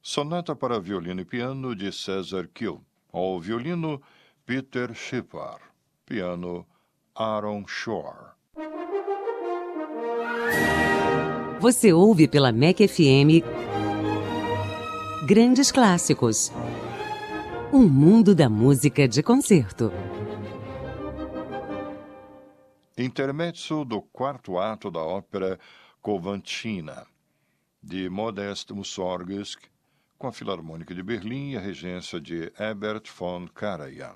Sonata para violino e piano de César Kiel. Ao violino, Peter Shepard. Piano, Aaron Shore. Você ouve pela MEC FM Grandes Clássicos. Um mundo da música de concerto. Intermezzo do quarto ato da ópera Coventina, de Modest Mussorgsky, com a Filarmônica de Berlim e a regência de Herbert von Karajan.